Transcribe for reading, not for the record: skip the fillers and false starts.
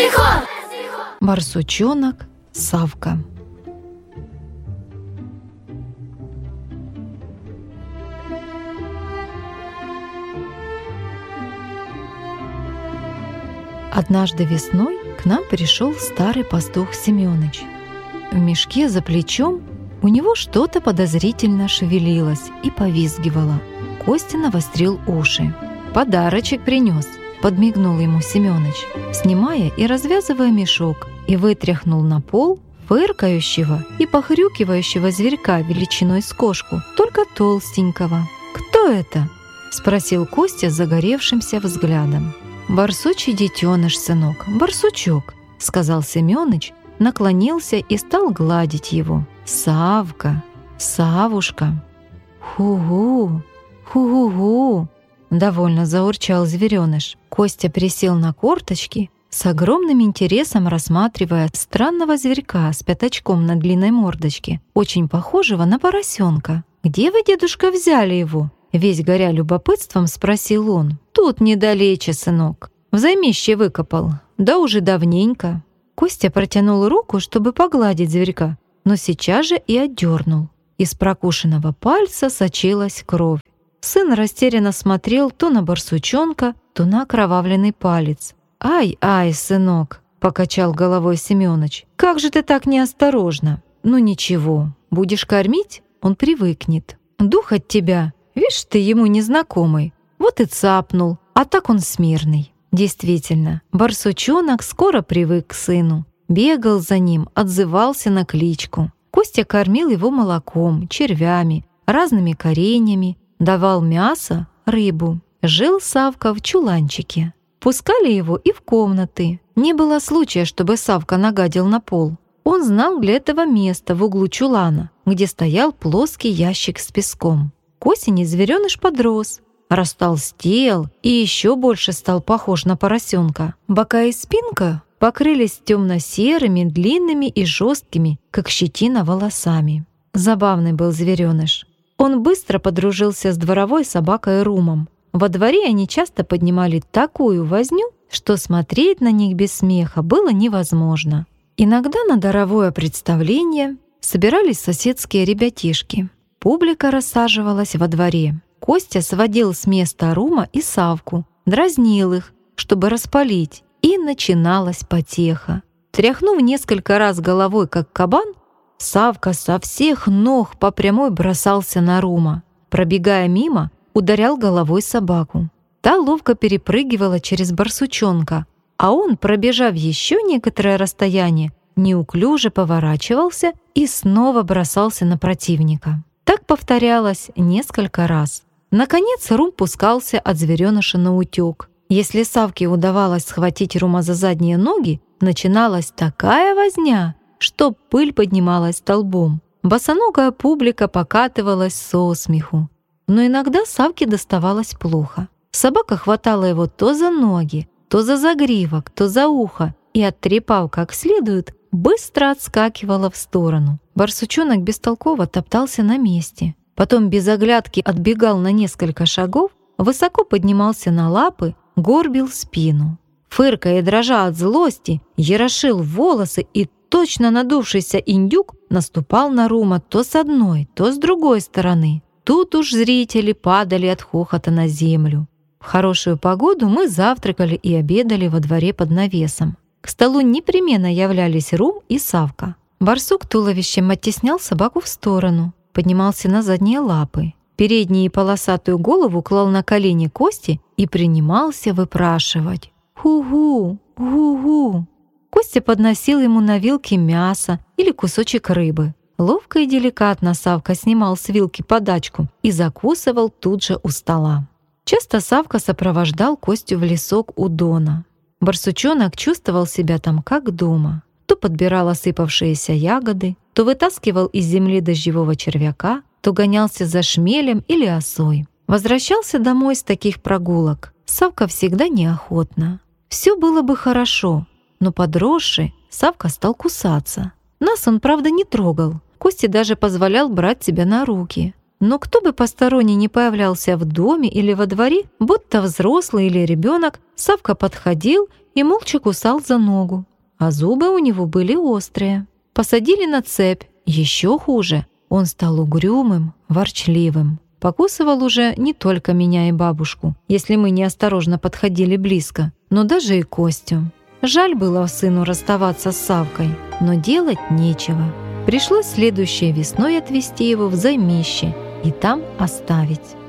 Барсучонок Савка. Однажды весной к нам пришел старый пастух Семёныч. В мешке за плечом у него что-то подозрительно шевелилось и повизгивало. Костя навострил уши. «Подарочек принес», — подмигнул ему Семёныч, снимая и развязывая мешок, и вытряхнул на пол фыркающего и похрюкивающего зверька величиной с кошку, только толстенького. «Кто это?» — спросил Костя с загоревшимся взглядом. «Барсучий детеныш, сынок, барсучок», — сказал Семёныч, наклонился и стал гладить его. «Савка, Савушка». «Ху-гу, ху-гу-гу», — довольно заурчал зверёныш. Костя присел на корточки, с огромным интересом рассматривая странного зверька с пятачком на длинной мордочке, очень похожего на поросенка. «Где вы, дедушка, взяли его?» Весь горя любопытством спросил он. «Тут недалече, сынок. В займище выкопал. Да уже давненько». Костя протянул руку, чтобы погладить зверька, но сейчас же и отдернул. Из прокушенного пальца сочилась кровь. Сын растерянно смотрел то на барсучонка, то на окровавленный палец. «Ай-ай, сынок», — покачал головой Семёныч, — «как же ты так неосторожно? Ну ничего, будешь кормить, он привыкнет. Дух от тебя, видишь, ты ему незнакомый, вот и цапнул, а так он смирный». Действительно, барсучонок скоро привык к сыну, бегал за ним, отзывался на кличку. Костя кормил его молоком, червями, разными кореньями, давал мясо, рыбу. Жил Савка в чуланчике. Пускали его и в комнаты. Не было случая, чтобы Савка нагадил на пол. Он знал для этого место в углу чулана, где стоял плоский ящик с песком. К осени зверёныш подрос, растолстел и еще больше стал похож на поросенка. Бока и спинка покрылись темно-серыми, длинными и жесткими, как щетина, волосами. Забавный был зверёныш. Он быстро подружился с дворовой собакой Румом. Во дворе они часто поднимали такую возню, что смотреть на них без смеха было невозможно. Иногда на даровое представление собирались соседские ребятишки. Публика рассаживалась во дворе. Костя сводил с места Рума и Савку, дразнил их, чтобы распалить, и начиналась потеха. Тряхнув несколько раз головой, как кабан, Савка со всех ног по прямой бросался на Рума. Пробегая мимо, ударял головой собаку. Та ловко перепрыгивала через барсучонка, а он, пробежав еще некоторое расстояние, неуклюже поворачивался и снова бросался на противника. Так повторялось несколько раз. Наконец Рум пускался от зверёныша наутёк. Если Савке удавалось схватить Рума за задние ноги, начиналась такая возня, что пыль поднималась столбом. Босоногая публика покатывалась со смеху. Но иногда Савке доставалось плохо. Собака хватала его то за ноги, то за загривок, то за ухо и, оттрепав как следует, быстро отскакивала в сторону. Барсучонок бестолково топтался на месте. Потом без оглядки отбегал на несколько шагов, высоко поднимался на лапы, горбил спину. Фыркая и дрожа от злости, ерошил волосы, и точно надувшийся индюк наступал на Рума то с одной, то с другой стороны. Тут уж зрители падали от хохота на землю. В хорошую погоду мы завтракали и обедали во дворе под навесом. К столу непременно являлись Рум и Савка. Барсук туловищем оттеснял собаку в сторону, поднимался на задние лапы. Переднюю полосатую голову клал на колени Кости и принимался выпрашивать: «Ху-гу, гу-гу». Костя подносил ему на вилке мясо или кусочек рыбы. Ловко и деликатно Савка снимал с вилки подачку и закусывал тут же у стола. Часто Савка сопровождал Костю в лесок у Дона. Барсучонок чувствовал себя там как дома. То подбирал осыпавшиеся ягоды, то вытаскивал из земли дождевого червяка, то гонялся за шмелем или осой. Возвращался домой с таких прогулок Савка всегда неохотно. Все было бы хорошо, но подросший Савка стал кусаться. Нас он, правда, не трогал. Косте даже позволял брать себя на руки. Но кто бы посторонний не появлялся в доме или во дворе, будто взрослый или ребенок, Савка подходил и молча кусал за ногу, а зубы у него были острые. Посадили на цепь. Еще хуже, он стал угрюмым, ворчливым. Покусывал уже не только меня и бабушку, если мы неосторожно подходили близко, но даже и Костю. Жаль было сыну расставаться с Савкой, но делать нечего. Пришлось следующей весной отвезти его в займище и там оставить.